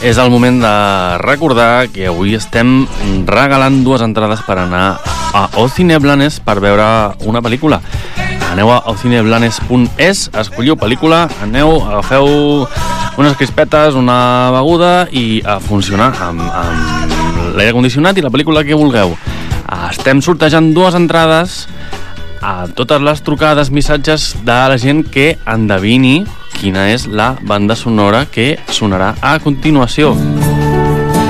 és el moment de recordar que avui estem regalant 2 entrades per anar a Ocine Blanes per veure una pel·lícula. Aneu a ocineblanes.es, escolliu pel·lícula, aneu, agafeu unes crispetes, una beguda i a funcionar amb l'aire condicionat i la pel·lícula que vulgueu. Estem sortejant 2 entrades a totes les trucades, missatges de la gent que endevini quina és la banda sonora que sonarà a continuació.